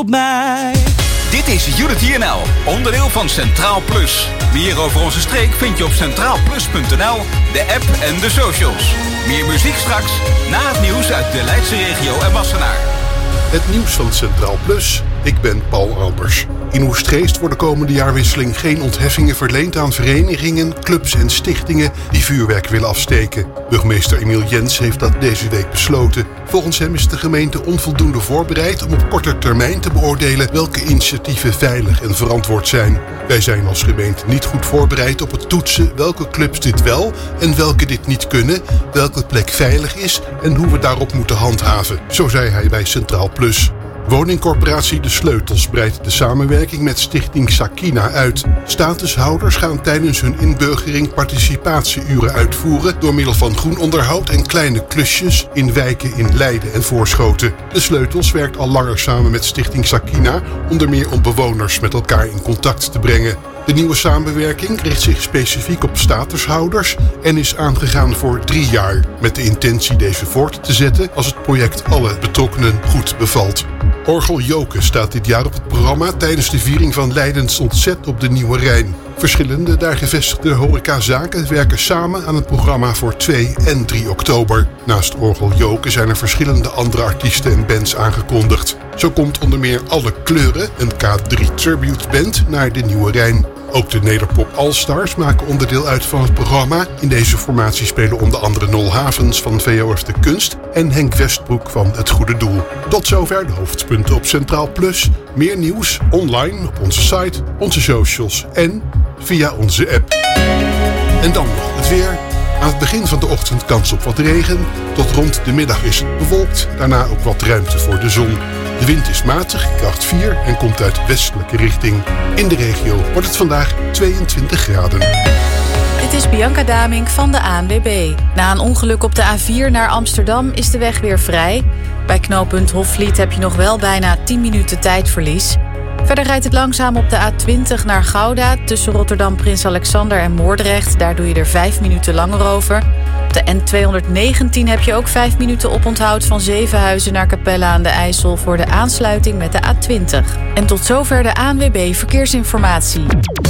op mij. Dit is Unity NL, onderdeel van Centraal Plus. Meer over onze streek vind je op centraalplus.nl, de app en de socials. Meer muziek straks, na het nieuws uit de Leidse regio en Wassenaar. Het nieuws van Centraal Plus. Ik ben Paul Albers. In Oestgeest wordt de komende jaarwisseling geen ontheffingen verleend aan verenigingen, clubs en stichtingen die vuurwerk willen afsteken. Burgemeester Emiel Jens heeft dat deze week besloten. Volgens hem is de gemeente onvoldoende voorbereid om op korte termijn te beoordelen welke initiatieven veilig en verantwoord zijn. Wij zijn als gemeente niet goed voorbereid op het toetsen welke clubs dit wel en welke dit niet kunnen, welke plek veilig is en hoe we daarop moeten handhaven. Zo zei hij bij Centraal Plus. Woningcorporatie De Sleutels breidt de samenwerking met stichting Sakina uit. Statushouders gaan tijdens hun inburgering participatieuren uitvoeren door middel van groen onderhoud en kleine klusjes in wijken in Leiden en Voorschoten. De Sleutels werkt al langer samen met stichting Sakina, onder meer om bewoners met elkaar in contact te brengen. De nieuwe samenwerking richt zich specifiek op statushouders en is aangegaan voor 3 jaar, met de intentie deze voort te zetten als het project alle betrokkenen goed bevalt. Orgel Joke staat dit jaar op het programma tijdens de viering van Leidens Ontzet op de Nieuwe Rijn. Verschillende daar gevestigde horecazaken werken samen aan het programma voor 2 en 3 oktober. Naast Orgel Joke zijn er verschillende andere artiesten en bands aangekondigd. Zo komt onder meer Alle Kleuren, een K3 Tribute Band, naar de Nieuwe Rijn. Ook de Nederpop Allstars maken onderdeel uit van het programma. In deze formatie spelen onder andere Nol Havens van VOF de Kunst en Henk Westbroek van Het Goede Doel. Tot zover de hoofdpunten op Centraal Plus. Meer nieuws online op onze site, onze socials en via onze app. En dan nog het weer. Aan het begin van de ochtend kans op wat regen. Tot rond de middag is het bewolkt. Daarna ook wat ruimte voor de zon. De wind is matig, kracht 4 en komt uit westelijke richting. In de regio wordt het vandaag 22 graden. Dit is Bianca Damink van de ANWB. Na een ongeluk op de A4 naar Amsterdam is de weg weer vrij. Bij knooppunt Hofvliet heb je nog wel bijna 10 minuten tijdverlies. Verder rijdt het langzaam op de A20 naar Gouda tussen Rotterdam, Prins Alexander en Moordrecht. Daar doe je er 5 minuten langer over. Op de N219 heb je ook 5 minuten oponthoud van Zevenhuizen naar Capelle aan de IJssel voor de aansluiting met de A20. En tot zover de ANWB Verkeersinformatie.